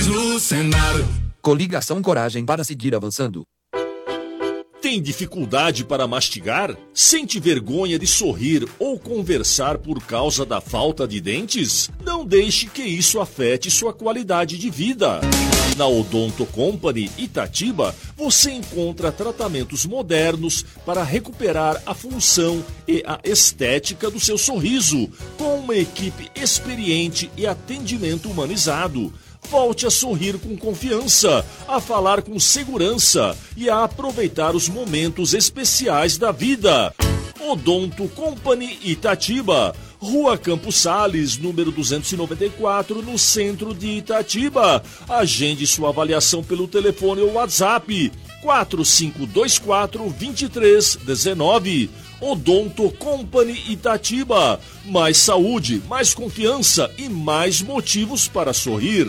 mais no cenário. Coligação Coragem para seguir avançando. Tem dificuldade para mastigar? Sente vergonha de sorrir ou conversar por causa da falta de dentes? Não deixe que isso afete sua qualidade de vida. Na Odonto Company Itatiba, você encontra tratamentos modernos para recuperar a função e a estética do seu sorriso, com uma equipe experiente e atendimento humanizado. Volte a sorrir com confiança, a falar com segurança e a aproveitar os momentos especiais da vida. Odonto Company Itatiba, Rua Campos Sales, número 294, no centro de Itatiba. Agende sua avaliação pelo telefone ou WhatsApp 4524-2319. Odonto Company Itatiba. Mais saúde, mais confiança e mais motivos para sorrir.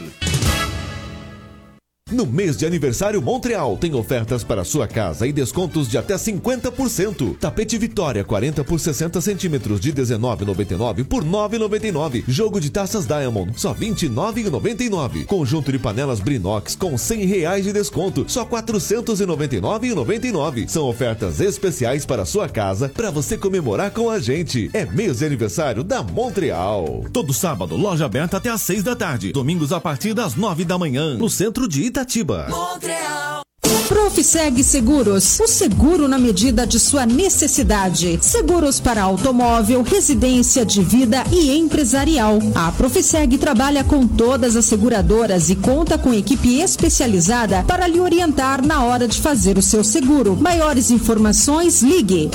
No mês de aniversário Montreal, tem ofertas para sua casa e descontos de até 50%. Tapete Vitória 40 por 60 centímetros de R$19,99 por R$9,99. Jogo de taças Diamond, só R$29,99. Conjunto de panelas Brinox com R$100 de desconto, só R$499,99. São ofertas especiais para sua casa, para você comemorar com a gente. É mês de aniversário da Montreal. Todo sábado, loja aberta até às 6 da tarde. Domingos a partir das 9 da manhã, no centro de Itatiba. Montreal. Profiseg Seguros, o seguro na medida de sua necessidade. Seguros para automóvel, residência, de vida e empresarial. A Profiseg trabalha com todas as seguradoras e conta com equipe especializada para lhe orientar na hora de fazer o seu seguro. Maiores informações, ligue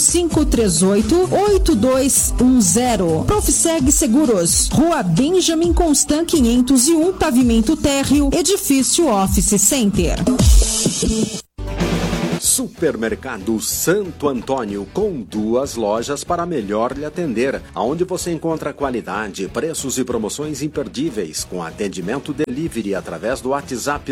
4538-8210. Profiseg Seguros, Rua Benjamin Constant 501, pavimento térreo, edifício Office Center. Supermercado Santo Antônio, com 2 lojas para melhor lhe atender, aonde você encontra qualidade, preços e promoções imperdíveis, com atendimento delivery através do WhatsApp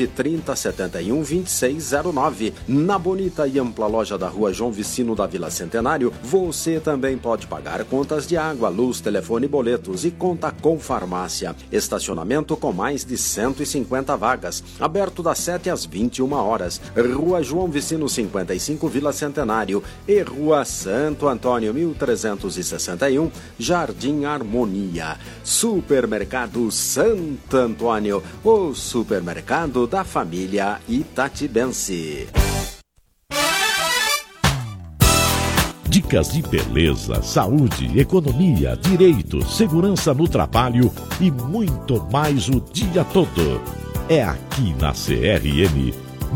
930712609. Na bonita e ampla loja da Rua João Vicino da Vila Centenário, você também pode pagar contas de água, luz, telefone e boletos, e conta com farmácia. Estacionamento com mais de 150 vagas, aberto das 7 às 21 horas. Rua João Vicino 55, Vila Centenário, e Rua Santo Antônio 1361, Jardim Harmonia. Supermercado Santo Antônio, o supermercado da família itatibense. Dicas de beleza, saúde, economia, direito, segurança no trabalho e muito mais o dia todo. É aqui na CRN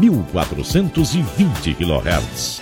1420 kHz.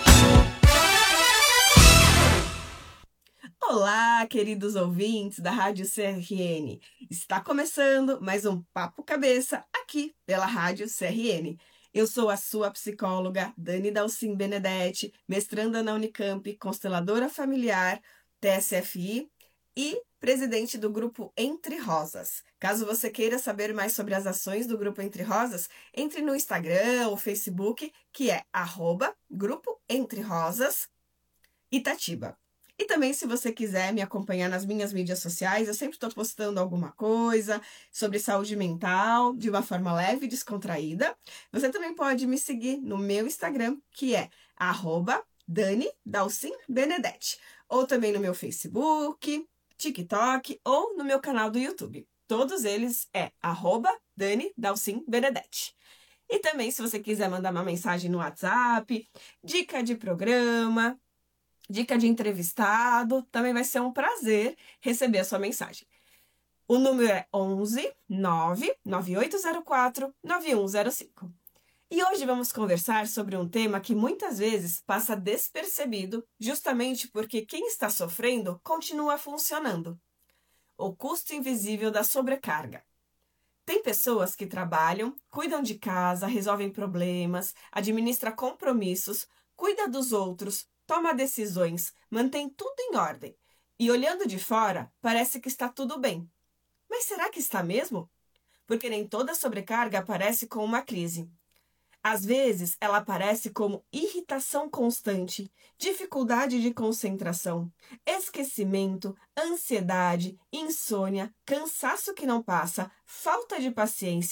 Olá, queridos ouvintes da Rádio CRN. Está começando mais um Papo Cabeça aqui pela Rádio CRN. Eu sou a sua psicóloga, Dani Dalcin Benedetti, mestranda na Unicamp, consteladora familiar, TSFI e presidente do Grupo Entre Rosas. Caso você queira saber mais sobre as ações do Grupo Entre Rosas, entre no Instagram ou Facebook, que é @Grupo Entre Rosas Itatiba. E também, se você quiser me acompanhar nas minhas mídias sociais, eu sempre estou postando alguma coisa sobre saúde mental, de uma forma leve e descontraída. Você também pode me seguir no meu Instagram, que é @Dani Dalcin Benedetti, ou também no meu Facebook, TikTok ou no meu canal do YouTube. Todos eles é @Dani Dalcin Benedetti. E também, se você quiser mandar uma mensagem no WhatsApp, dica de programa, dica de entrevistado, também vai ser um prazer receber a sua mensagem. O número é 11 99804 9105. E hoje vamos conversar sobre um tema que muitas vezes passa despercebido, justamente porque quem está sofrendo continua funcionando. O custo invisível da sobrecarga. Tem pessoas que trabalham, cuidam de casa, resolvem problemas, administram compromissos, cuida dos outros, toma decisões, mantém tudo em ordem. E olhando de fora, parece que está tudo bem. Mas será que está mesmo? Porque nem toda sobrecarga aparece com uma crise. Às vezes, ela aparece como irritação constante, dificuldade de concentração, esquecimento, ansiedade, insônia, cansaço que não passa, falta de paciência,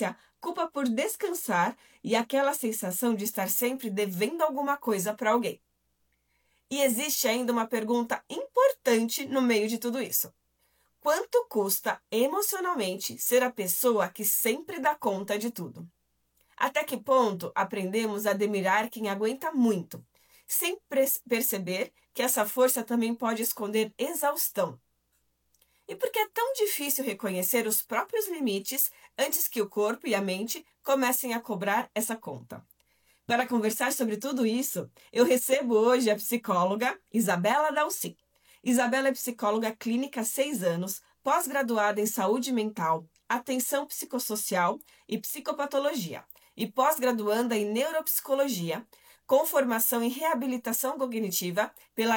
culpa por descansar e aquela sensação de estar sempre devendo alguma coisa para alguém. E existe ainda uma pergunta importante no meio de tudo isso. Quanto custa emocionalmente ser a pessoa que sempre dá conta de tudo? Até que ponto aprendemos a admirar quem aguenta muito, sem perceber que essa força também pode esconder exaustão? E por que é tão difícil reconhecer os próprios limites antes que o corpo e a mente comecem a cobrar essa conta? Para conversar sobre tudo isso, eu recebo hoje a psicóloga Isabela Dalcin. Isabela é psicóloga clínica há 6 anos, pós-graduada em saúde mental, atenção psicossocial e psicopatologia, e pós-graduanda em neuropsicologia, com formação em reabilitação cognitiva pela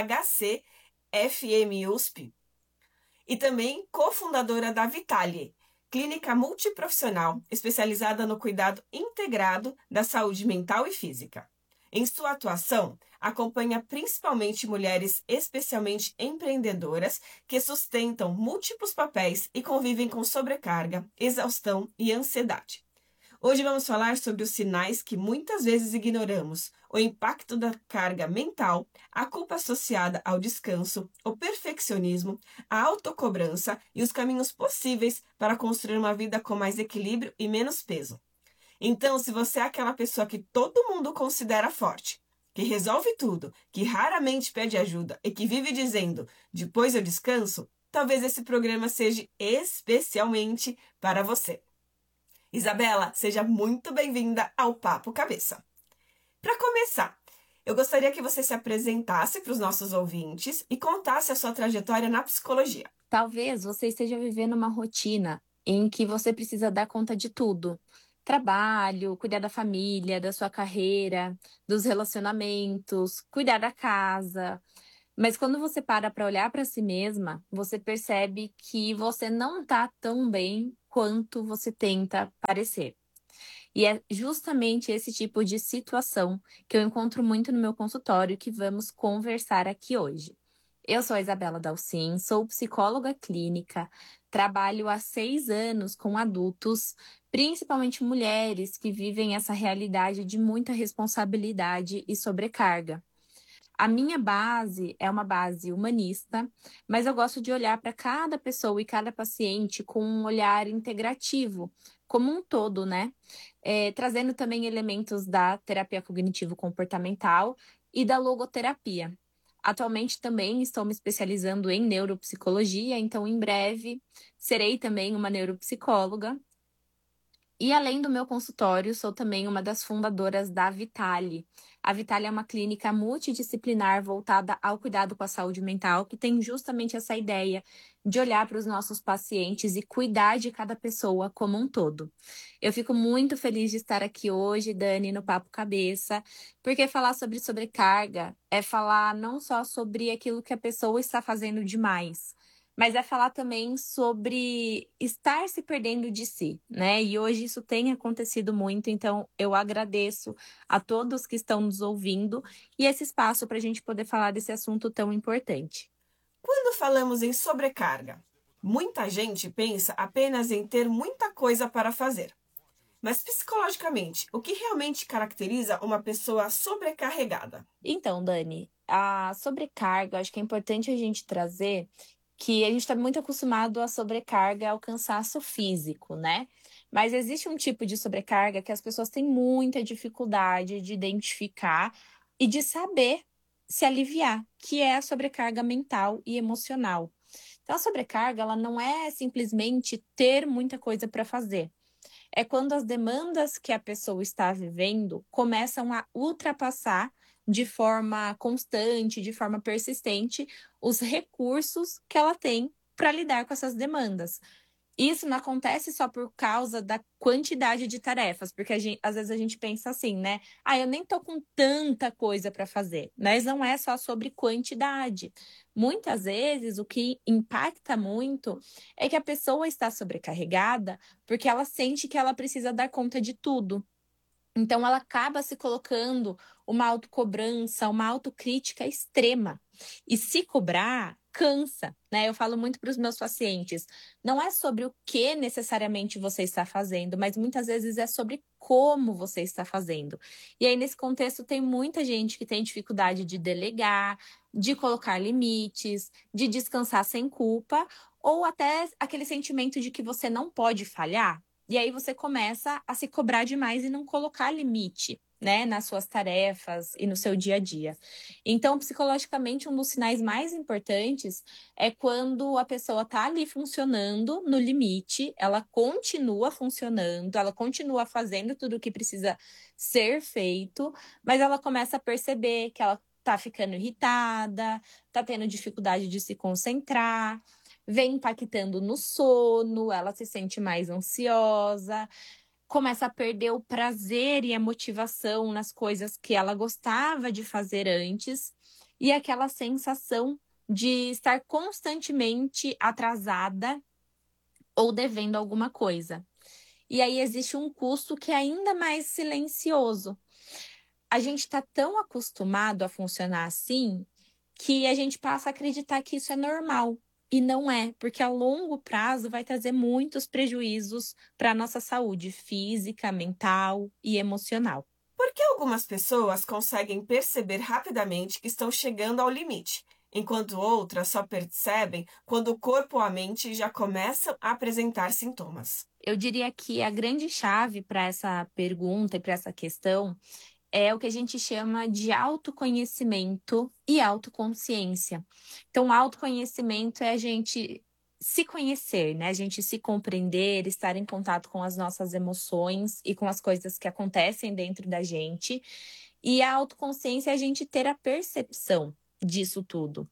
HCFM USP, e também cofundadora da Vitale, clínica multiprofissional especializada no cuidado integrado da saúde mental e física. Em sua atuação, acompanha principalmente mulheres especialmente empreendedoras que sustentam múltiplos papéis e convivem com sobrecarga, exaustão e ansiedade. Hoje vamos falar sobre os sinais que muitas vezes ignoramos, o impacto da carga mental, a culpa associada ao descanso, o perfeccionismo, a autocobrança e os caminhos possíveis para construir uma vida com mais equilíbrio e menos peso. Então, se você é aquela pessoa que todo mundo considera forte, que resolve tudo, que raramente pede ajuda e que vive dizendo, depois eu descanso, talvez esse programa seja especialmente para você. Isabela, seja muito bem-vinda ao Papo Cabeça. Para começar, eu gostaria que você se apresentasse para os nossos ouvintes e contasse a sua trajetória na psicologia. Talvez você esteja vivendo uma rotina em que você precisa dar conta de tudo. Trabalho, cuidar da família, da sua carreira, dos relacionamentos, cuidar da casa. Mas quando você para olhar para si mesma, você percebe que você não está tão bem quanto você tenta parecer. E é justamente esse tipo de situação que eu encontro muito no meu consultório que vamos conversar aqui hoje. Eu sou a Isabela Dalcin, sou psicóloga clínica, trabalho há 6 anos com adultos, principalmente mulheres que vivem essa realidade de muita responsabilidade e sobrecarga. A minha base é uma base humanista, mas eu gosto de olhar para cada pessoa e cada paciente com um olhar integrativo, como um todo, né? Trazendo também elementos da terapia cognitivo-comportamental e da logoterapia. Atualmente também estou me especializando em neuropsicologia, então em breve serei também uma neuropsicóloga. E além do meu consultório, sou também uma das fundadoras da Vitale. A Vitale é uma clínica multidisciplinar voltada ao cuidado com a saúde mental, que tem justamente essa ideia de olhar para os nossos pacientes e cuidar de cada pessoa como um todo. Eu fico muito feliz de estar aqui hoje, Dani, no Papo Cabeça, porque falar sobre sobrecarga é falar não só sobre aquilo que a pessoa está fazendo demais, mas é falar também sobre estar se perdendo de si, né? E hoje isso tem acontecido muito, então eu agradeço a todos que estão nos ouvindo e esse espaço para a gente poder falar desse assunto tão importante. Quando falamos em sobrecarga, muita gente pensa apenas em ter muita coisa para fazer. Mas psicologicamente, o que realmente caracteriza uma pessoa sobrecarregada? Então, Dani, a sobrecarga, acho que é importante a gente trazer que a gente está muito acostumado a sobrecarga, ao cansaço físico, né? Mas existe um tipo de sobrecarga que as pessoas têm muita dificuldade de identificar e de saber se aliviar, que é a sobrecarga mental e emocional. Então, a sobrecarga, ela não é simplesmente ter muita coisa para fazer. É quando as demandas que a pessoa está vivendo começam a ultrapassar de forma constante, de forma persistente, os recursos que ela tem para lidar com essas demandas. Isso não acontece só por causa da quantidade de tarefas, porque às vezes a gente pensa assim, né? Eu nem tô com tanta coisa para fazer. Mas não é só sobre quantidade. Muitas vezes o que impacta muito é que a pessoa está sobrecarregada porque ela sente que ela precisa dar conta de tudo. Então, ela acaba se colocando uma autocobrança, uma autocrítica extrema. E se cobrar cansa, né? Eu falo muito para os meus pacientes, não é sobre o que necessariamente você está fazendo, mas muitas vezes é sobre como você está fazendo. E aí, nesse contexto, tem muita gente que tem dificuldade de delegar, de colocar limites, de descansar sem culpa, ou até aquele sentimento de que você não pode falhar. E aí você começa a se cobrar demais e não colocar limite, né, nas suas tarefas e no seu dia a dia. Então, psicologicamente, um dos sinais mais importantes é quando a pessoa está ali funcionando no limite, ela continua funcionando, ela continua fazendo tudo o que precisa ser feito, mas ela começa a perceber que ela tá ficando irritada, tá tendo dificuldade de se concentrar, vem impactando no sono, ela se sente mais ansiosa, começa a perder o prazer e a motivação nas coisas que ela gostava de fazer antes, e aquela sensação de estar constantemente atrasada ou devendo alguma coisa. E aí existe um custo que é ainda mais silencioso. A gente está tão acostumado a funcionar assim que a gente passa a acreditar que isso é normal. E não é, porque a longo prazo vai trazer muitos prejuízos para a nossa saúde física, mental e emocional. Por que algumas pessoas conseguem perceber rapidamente que estão chegando ao limite, enquanto outras só percebem quando o corpo ou a mente já começam a apresentar sintomas? Eu diria que a grande chave para essa pergunta e para essa questão é o que a gente chama de autoconhecimento e autoconsciência. Então, autoconhecimento é a gente se conhecer, né? A gente se compreender, estar em contato com as nossas emoções e com as coisas que acontecem dentro da gente. E a autoconsciência é a gente ter a percepção disso tudo.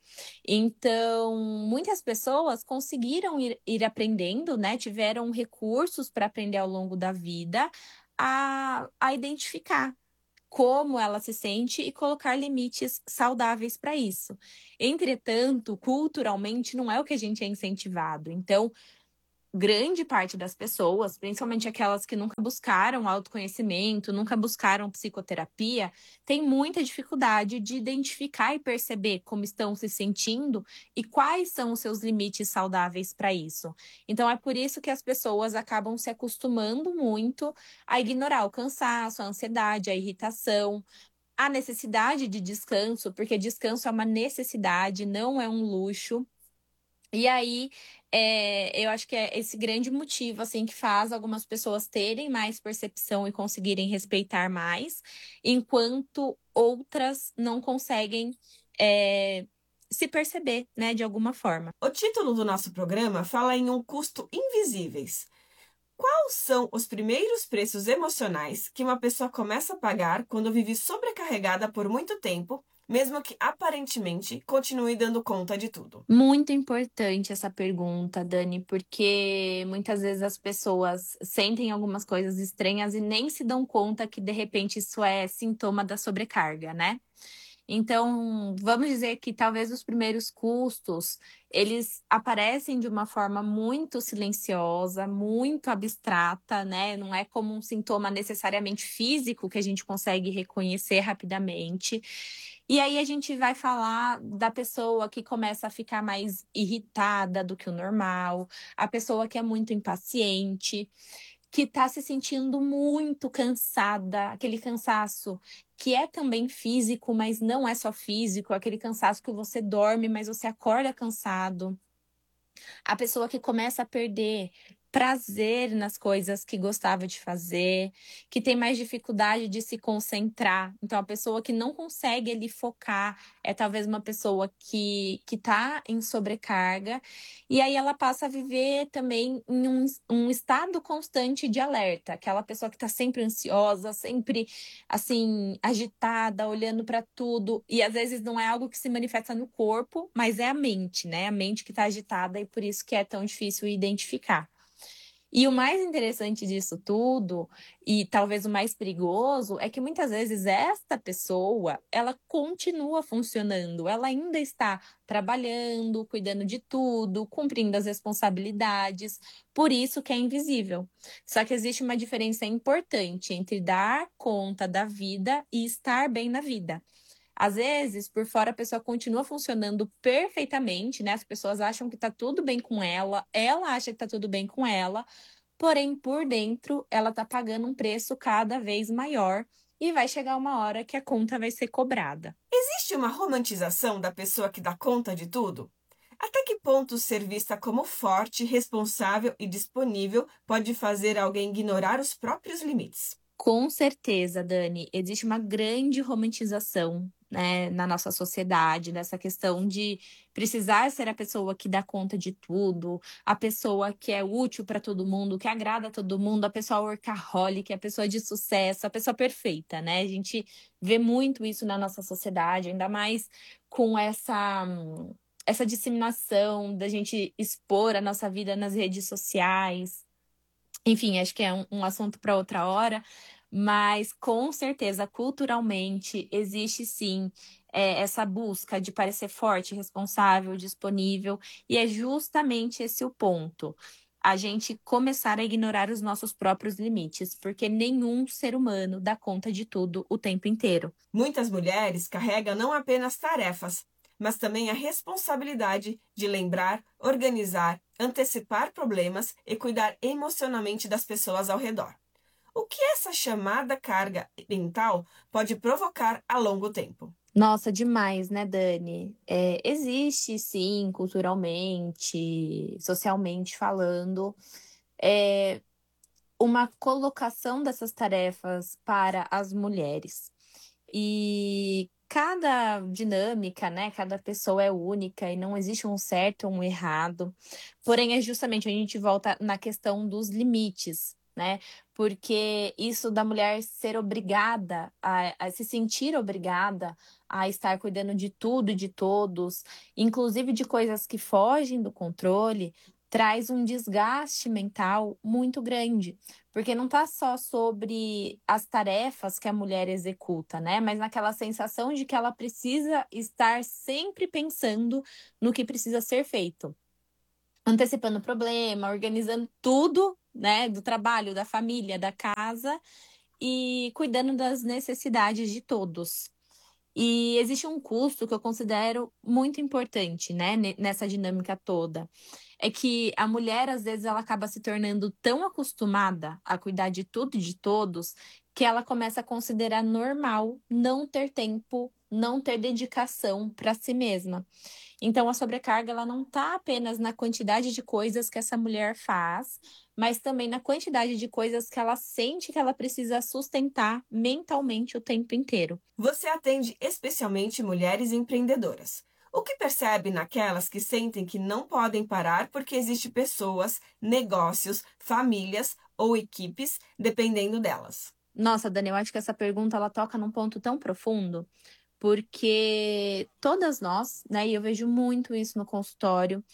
Então, muitas pessoas conseguiram ir aprendendo, né? Tiveram recursos para aprender ao longo da vida a identificar como ela se sente e colocar limites saudáveis para isso. Entretanto, culturalmente, não é o que a gente é incentivado. Então, grande parte das pessoas, principalmente aquelas que nunca buscaram autoconhecimento, nunca buscaram psicoterapia, tem muita dificuldade de identificar e perceber como estão se sentindo e quais são os seus limites saudáveis para isso. Então, é por isso que as pessoas acabam se acostumando muito a ignorar o cansaço, a ansiedade, a irritação, a necessidade de descanso, porque descanso é uma necessidade, não é um luxo. E aí, eu acho que é esse grande motivo, assim, que faz algumas pessoas terem mais percepção e conseguirem respeitar mais, enquanto outras não conseguem se perceber, né, de alguma forma. O título do nosso programa fala em um custo invisíveis. Quais são os primeiros preços emocionais que uma pessoa começa a pagar quando vive sobrecarregada por muito tempo, mesmo que aparentemente continue dando conta de tudo? Muito importante essa pergunta, Dani, porque muitas vezes as pessoas sentem algumas coisas estranhas e nem se dão conta que de repente isso é sintoma da sobrecarga, né? Então, vamos dizer que talvez os primeiros custos, eles aparecem de uma forma muito silenciosa, muito abstrata, né? Não é como um sintoma necessariamente físico que a gente consegue reconhecer rapidamente. E aí a gente vai falar da pessoa que começa a ficar mais irritada do que o normal, a pessoa que é muito impaciente, que está se sentindo muito cansada, aquele cansaço que é também físico, mas não é só físico, aquele cansaço que você dorme, mas você acorda cansado. A pessoa que começa a perder prazer nas coisas que gostava de fazer, que tem mais dificuldade de se concentrar. Então, a pessoa que não consegue ali focar é talvez uma pessoa que tá em sobrecarga. E aí ela passa a viver também em um estado constante de alerta. Aquela pessoa que tá sempre ansiosa, sempre, assim, agitada, olhando para tudo. E às vezes não é algo que se manifesta no corpo, mas é a mente, né? A mente que tá agitada e por isso que é tão difícil identificar. E o mais interessante disso tudo, e talvez o mais perigoso, é que muitas vezes esta pessoa, ela continua funcionando, ela ainda está trabalhando, cuidando de tudo, cumprindo as responsabilidades, por isso que é invisível. Só que existe uma diferença importante entre dar conta da vida e estar bem na vida. Às vezes, por fora, a pessoa continua funcionando perfeitamente, né? As pessoas acham que tá tudo bem com ela acha que tá tudo bem com ela, porém, por dentro, ela tá pagando um preço cada vez maior e vai chegar uma hora que a conta vai ser cobrada. Existe uma romantização da pessoa que dá conta de tudo? Até que ponto ser vista como forte, responsável e disponível pode fazer alguém ignorar os próprios limites? Com certeza, Dani, existe uma grande romantização, né, na nossa sociedade, dessa questão de precisar ser a pessoa que dá conta de tudo, a pessoa que é útil para todo mundo, que agrada a todo mundo, a pessoa workaholic, a pessoa de sucesso, a pessoa perfeita, né? A gente vê muito isso na nossa sociedade, ainda mais com essa disseminação da gente expor a nossa vida nas redes sociais. Enfim, acho que é um assunto para outra hora, mas com certeza, culturalmente, existe sim essa busca de parecer forte, responsável, disponível, e é justamente esse o ponto. A gente começar a ignorar os nossos próprios limites, porque nenhum ser humano dá conta de tudo o tempo inteiro. Muitas mulheres carregam não apenas tarefas, mas também a responsabilidade de lembrar, organizar, antecipar problemas e cuidar emocionalmente das pessoas ao redor. O que essa chamada carga mental pode provocar a longo tempo? Nossa, demais, né, Dani? Existe, sim, culturalmente, socialmente falando, uma colocação dessas tarefas para as mulheres. E cada dinâmica, né? Cada pessoa é única e não existe um certo ou um errado. Porém, é justamente onde a gente volta na questão dos limites, né? Porque isso da mulher ser obrigada a se sentir obrigada a estar cuidando de tudo e de todos, inclusive de coisas que fogem do controle, traz um desgaste mental muito grande. Porque não tá só sobre as tarefas que a mulher executa, né? Mas naquela sensação de que ela precisa estar sempre pensando no que precisa ser feito. Antecipando o problema, organizando tudo, né? Do trabalho, da família, da casa e cuidando das necessidades de todos. E existe um custo que eu considero muito importante, né, nessa dinâmica toda. É que a mulher, às vezes, ela acaba se tornando tão acostumada a cuidar de tudo e de todos, que ela começa a considerar normal não ter tempo, não ter dedicação para si mesma. Então, a sobrecarga, ela não está apenas na quantidade de coisas que essa mulher faz, mas também na quantidade de coisas que ela sente que ela precisa sustentar mentalmente o tempo inteiro. Você atende especialmente mulheres empreendedoras. O que percebe naquelas que sentem que não podem parar porque existem pessoas, negócios, famílias ou equipes dependendo delas? Nossa, Dani, eu acho que essa pergunta ela toca num ponto tão profundo, porque todas nós, né, e eu vejo muito isso no consultório,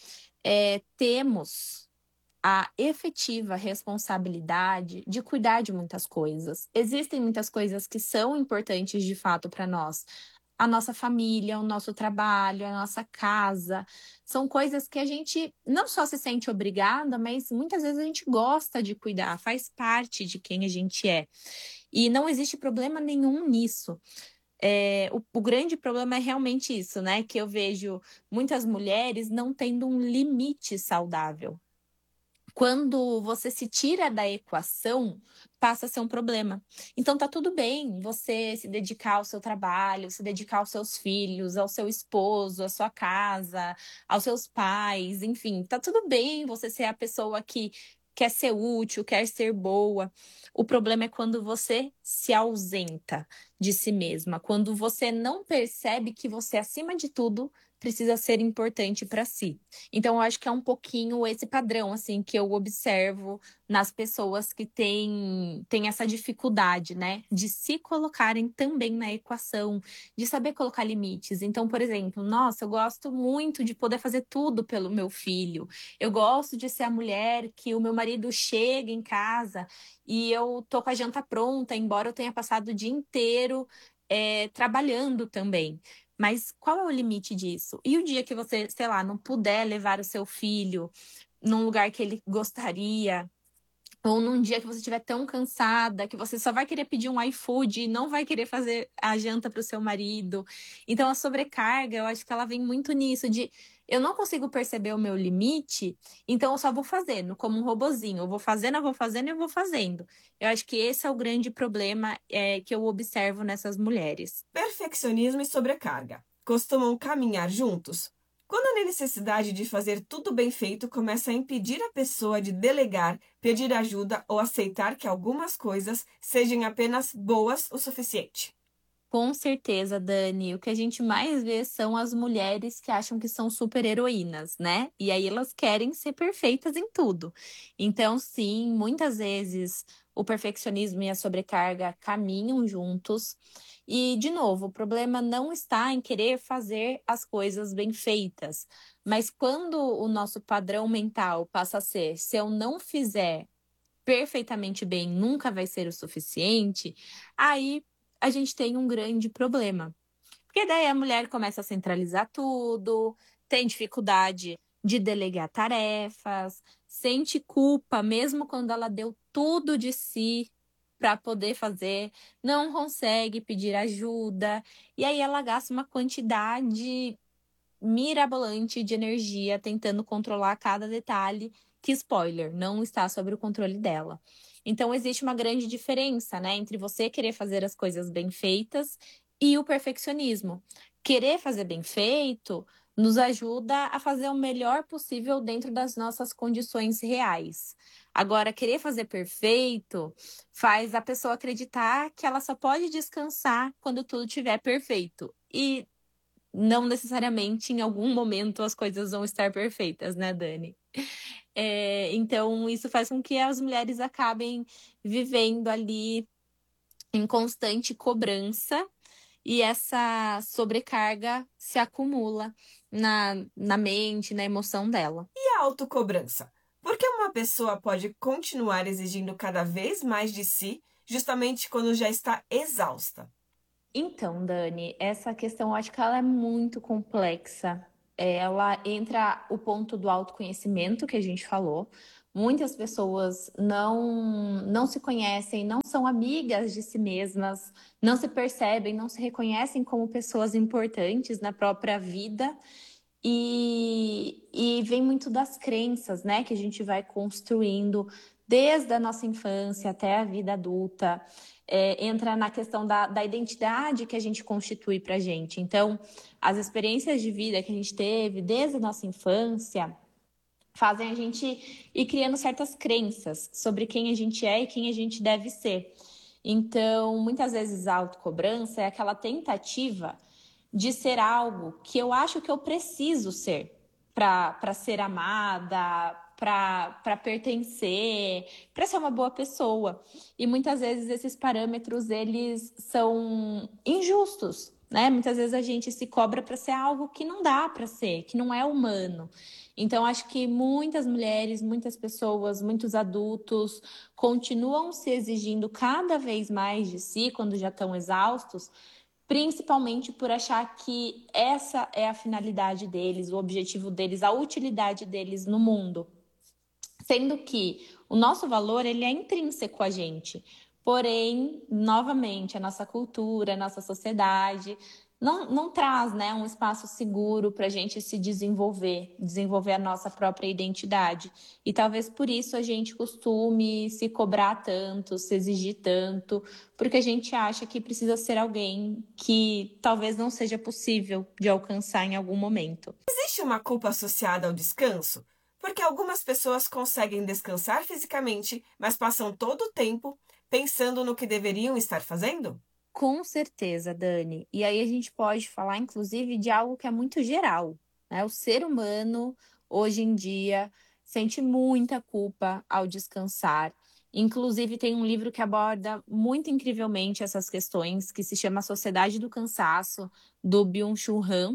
temos a efetiva responsabilidade de cuidar de muitas coisas. Existem muitas coisas que são importantes de fato para nós. A nossa família, o nosso trabalho, a nossa casa. São coisas que a gente não só se sente obrigada, mas muitas vezes a gente gosta de cuidar, faz parte de quem a gente é. E não existe problema nenhum nisso. O grande problema é realmente isso, né? Que eu vejo muitas mulheres não tendo um limite saudável. Quando você se tira da equação, passa a ser um problema. Então tá tudo bem você se dedicar ao seu trabalho, se dedicar aos seus filhos, ao seu esposo, à sua casa, aos seus pais, enfim, tá tudo bem você ser a pessoa que quer ser útil, quer ser boa. O problema é quando você se ausenta de si mesma, quando você não percebe que você, acima de tudo, precisa ser importante para si. Então, eu acho que é um pouquinho esse padrão, assim, que eu observo nas pessoas que têm essa dificuldade, né? De se colocarem também na equação, de saber colocar limites. Então, por exemplo, nossa, eu gosto muito de poder fazer tudo pelo meu filho. Eu gosto de ser a mulher que o meu marido chega em casa e eu tô com a janta pronta, embora eu tenha passado o dia inteiro trabalhando também. Mas qual é o limite disso? E o dia que você, sei lá, não puder levar o seu filho num lugar que ele gostaria, Ou num dia que você estiver tão cansada que você só vai querer pedir um iFood e não vai querer fazer a janta para o seu marido. Então, a sobrecarga, eu acho que ela vem muito nisso, de eu não consigo perceber o meu limite, então eu só vou fazendo, como um robozinho. Eu vou fazendo, eu vou fazendo e eu vou fazendo. Eu acho que esse é o grande problema que eu observo nessas mulheres. Perfeccionismo e sobrecarga costumam caminhar juntos? Quando a necessidade de fazer tudo bem feito começa a impedir a pessoa de delegar, pedir ajuda ou aceitar que algumas coisas sejam apenas boas o suficiente. Com certeza, Dani. O que a gente mais vê são as mulheres que acham que são super-heroínas, né? E aí elas querem ser perfeitas em tudo. Então, sim, muitas vezes o perfeccionismo e a sobrecarga caminham juntos. E, de novo, o problema não está em querer fazer as coisas bem feitas, mas quando o nosso padrão mental passa a ser: se eu não fizer perfeitamente bem, nunca vai ser o suficiente, aí a gente tem um grande problema. Porque daí a mulher começa a centralizar tudo, tem dificuldade de delegar tarefas, sente culpa mesmo quando ela deu tudo de si para poder fazer, não consegue pedir ajuda, e aí ela gasta uma quantidade mirabolante de energia tentando controlar cada detalhe que, spoiler, não está sob o controle dela. Então, existe uma grande diferença, né, entre você querer fazer as coisas bem feitas e o perfeccionismo. Querer fazer bem feito nos ajuda a fazer o melhor possível dentro das nossas condições reais. Agora, querer fazer perfeito faz a pessoa acreditar que ela só pode descansar quando tudo estiver perfeito. E não necessariamente em algum momento as coisas vão estar perfeitas, né, Dani? Então, isso faz com que as mulheres acabem vivendo ali em constante cobrança e essa sobrecarga se acumula na mente, na emoção dela. E a autocobrança? Por que uma pessoa pode continuar exigindo cada vez mais de si, justamente quando já está exausta? Então, Dani, essa questão eu acho que ela é muito complexa. Ela entra o ponto do autoconhecimento que a gente falou. Muitas pessoas não se conhecem, não são amigas de si mesmas, não se percebem, não se reconhecem como pessoas importantes na própria vida. E vem muito das crenças, né, que a gente vai construindo desde a nossa infância até a vida adulta. Entra na questão da identidade que a gente constitui para a gente. Então, as experiências de vida que a gente teve desde a nossa infância fazem a gente ir criando certas crenças sobre quem a gente é e quem a gente deve ser. Então, muitas vezes a autocobrança é aquela tentativa de ser algo que eu acho que eu preciso ser para ser amada, para pertencer, para ser uma boa pessoa. E muitas vezes esses parâmetros eles são injustos, né? Muitas vezes a gente se cobra para ser algo que não dá para ser, que não é humano. Então, acho que muitas mulheres, muitas pessoas, muitos adultos continuam se exigindo cada vez mais de si quando já estão exaustos, principalmente por achar que essa é a finalidade deles, o objetivo deles, a utilidade deles no mundo. Sendo que o nosso valor ele é intrínseco a gente. Porém, novamente, a nossa cultura, a nossa sociedade não traz, né, um espaço seguro para a gente se desenvolver a nossa própria identidade. E talvez por isso a gente costume se cobrar tanto, se exigir tanto, porque a gente acha que precisa ser alguém que talvez não seja possível de alcançar em algum momento. Existe uma culpa associada ao descanso? Porque algumas pessoas conseguem descansar fisicamente, mas passam todo o tempo pensando no que deveriam estar fazendo? Com certeza, Dani. E aí a gente pode falar, inclusive, de algo que é muito geral, né? O ser humano, hoje em dia, sente muita culpa ao descansar. Inclusive, tem um livro que aborda muito incrivelmente essas questões, que se chama A Sociedade do Cansaço, do Byung-Chul Han.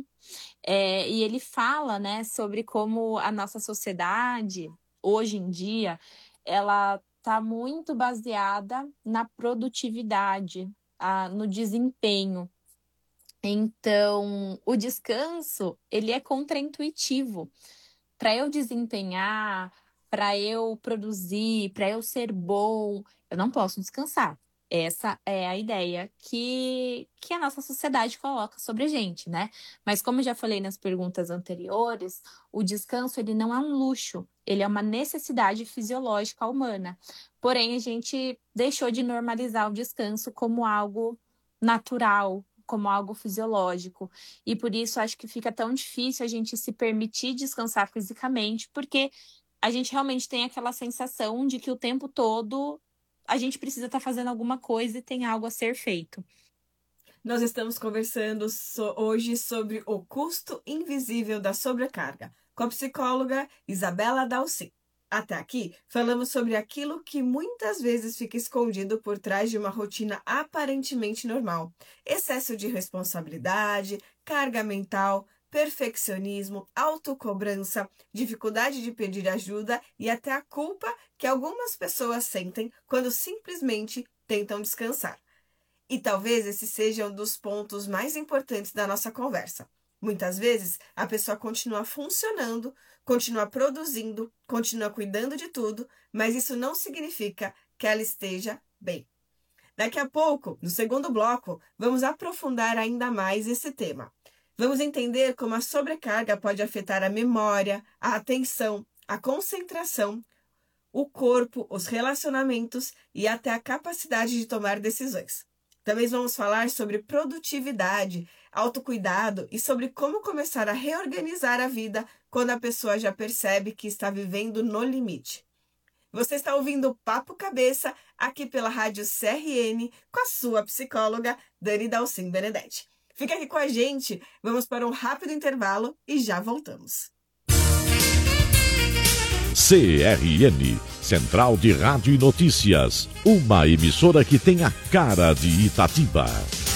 E ele fala, né, sobre como a nossa sociedade, hoje em dia, ela está muito baseada na produtividade, no desempenho. Então, o descanso, ele é contraintuitivo. Para eu desempenhar, para eu produzir, para eu ser bom, eu não posso descansar. Essa é a ideia que a nossa sociedade coloca sobre a gente, né? Mas como eu já falei nas perguntas anteriores, o descanso ele não é um luxo, ele é uma necessidade fisiológica humana. Porém, a gente deixou de normalizar o descanso como algo natural, como algo fisiológico. E por isso acho que fica tão difícil a gente se permitir descansar fisicamente, porque a gente realmente tem aquela sensação de que o tempo todo a gente precisa estar fazendo alguma coisa e tem algo a ser feito. Nós estamos conversando hoje sobre o custo invisível da sobrecarga, com a psicóloga Isabela Dalcin. Até aqui, falamos sobre aquilo que muitas vezes fica escondido por trás de uma rotina aparentemente normal. Excesso de responsabilidade, carga mental, perfeccionismo, autocobrança, dificuldade de pedir ajuda e até a culpa que algumas pessoas sentem quando simplesmente tentam descansar. E talvez esse seja um dos pontos mais importantes da nossa conversa. Muitas vezes, a pessoa continua funcionando, continua produzindo, continua cuidando de tudo, mas isso não significa que ela esteja bem. Daqui a pouco, no segundo bloco, vamos aprofundar ainda mais esse tema. Vamos entender como a sobrecarga pode afetar a memória, a atenção, a concentração, o corpo, os relacionamentos e até a capacidade de tomar decisões. Também vamos falar sobre produtividade, autocuidado e sobre como começar a reorganizar a vida quando a pessoa já percebe que está vivendo no limite. Você está ouvindo o Papo Cabeça aqui pela Rádio CRN com a sua psicóloga Dani Dalcin Benedetti. Fica aqui com a gente, vamos para um rápido intervalo e já voltamos. CRN, Central de Rádio e Notícias, uma emissora que tem a cara de Itatiba.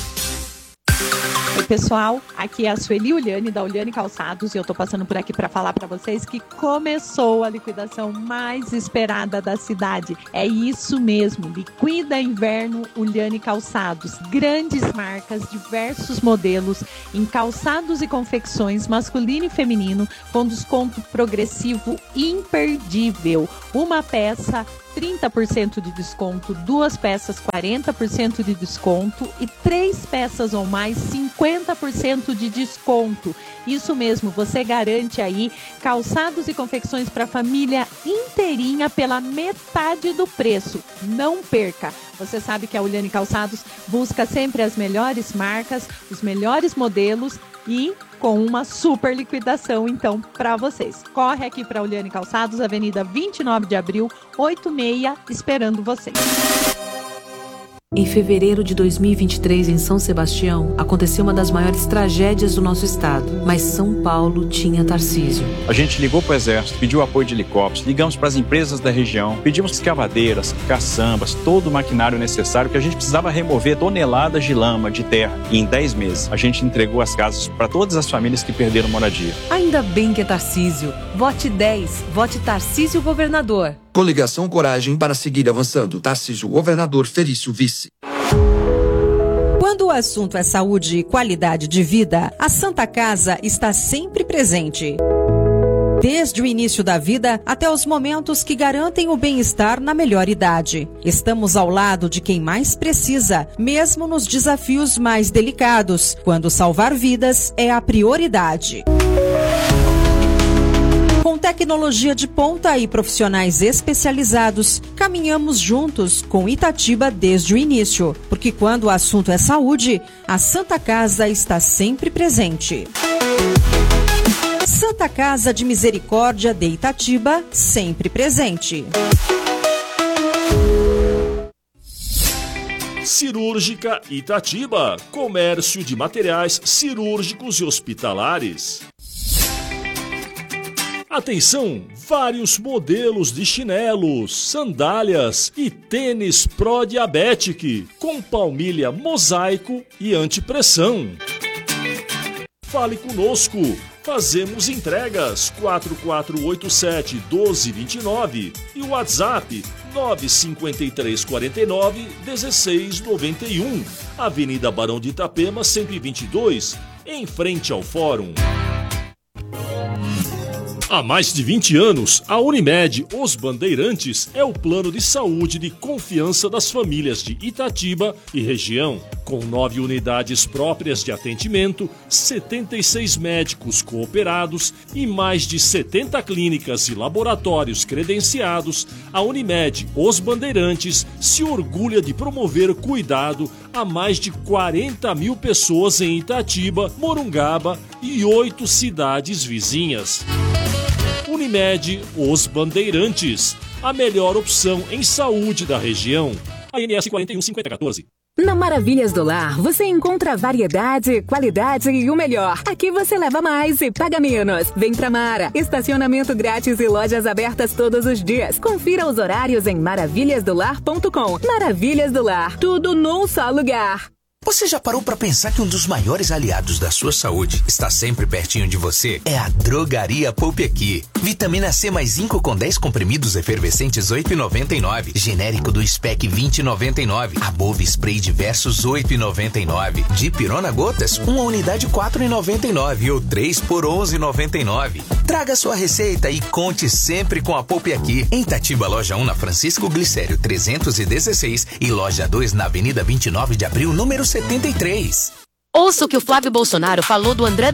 Oi pessoal, aqui é a Sueli Uliane da Uliane Calçados e eu tô passando por aqui para falar para vocês que começou a liquidação mais esperada da cidade. É isso mesmo, Liquida Inverno Uliane Calçados. Grandes marcas, diversos modelos em calçados e confecções masculino e feminino com desconto progressivo imperdível. Uma peça 30% de desconto, 2 peças 40% de desconto e 3 peças ou mais 50% de desconto. Isso mesmo, você garante aí calçados e confecções para a família inteirinha pela metade do preço. Não perca! Você sabe que a Uliane Calçados busca sempre as melhores marcas, os melhores modelos e com uma super liquidação, então, para vocês. Corre aqui para a Uliane Calçados, Avenida 29 de Abril, 86, esperando vocês. Em fevereiro de 2023, em São Sebastião, aconteceu uma das maiores tragédias do nosso estado. Mas São Paulo tinha Tarcísio. A gente ligou para o Exército, pediu apoio de helicópteros, ligamos para as empresas da região, pedimos escavadeiras, caçambas, todo o maquinário necessário que a gente precisava remover toneladas de lama, de terra. E em 10 meses, a gente entregou as casas para todas as famílias que perderam moradia. Ainda bem que é Tarcísio. Vote 10. Vote Tarcísio Governador. Coligação Coragem para seguir avançando. Tarcísio Governador, Felício Vice. Quando o assunto é saúde e qualidade de vida, a Santa Casa está sempre presente. Desde o início da vida até os momentos que garantem o bem-estar na melhor idade. Estamos ao lado de quem mais precisa, mesmo nos desafios mais delicados, quando salvar vidas é a prioridade. Com tecnologia de ponta e profissionais especializados, caminhamos juntos com Itatiba desde o início, porque quando o assunto é saúde, a Santa Casa está sempre presente. Santa Casa de Misericórdia de Itatiba, sempre presente. Cirúrgica Itatiba, comércio de materiais cirúrgicos e hospitalares. Atenção, vários modelos de chinelos, sandálias e tênis Pro-Diabetic, com palmilha mosaico e antipressão. Fale conosco, fazemos entregas 4487-1229 e o WhatsApp 95349-1691, Avenida Barão de Itapema 122, em frente ao Fórum. Há mais de 20 anos, a Unimed Os Bandeirantes é o plano de saúde de confiança das famílias de Itatiba e região. Com 9 unidades próprias de atendimento, 76 médicos cooperados e mais de 70 clínicas e laboratórios credenciados, a Unimed Os Bandeirantes se orgulha de promover cuidado a mais de 40 mil pessoas em Itatiba, Morungaba e 8 cidades vizinhas. Unimed Os Bandeirantes, a melhor opção em saúde da região. ANS 415014. Na Maravilhas do Lar, você encontra variedade, qualidade e o melhor. Aqui você leva mais e paga menos. Vem pra Mara. Estacionamento grátis e lojas abertas todos os dias. Confira os horários em maravilhasdolar.com. Maravilhas do Lar. Tudo num só lugar. Você já parou para pensar que um dos maiores aliados da sua saúde está sempre pertinho de você? É a Drogaria Poupe Aqui. Vitamina C mais zinco com 10 comprimidos efervescentes R$ 8,99. Genérico do SPEC R$ 20,99. Above Spray Diversos R$ 8,99. Dipirona Gotas, uma unidade R$ 4,99 ou 3 por R$ 11,99. Traga sua receita e conte sempre com a Poupe Aqui. Em Itatiba, loja 1 na Francisco Glicério 316 e loja 2 na Avenida 29 de Abril, número 73. Ouça o que o Flávio Bolsonaro falou do André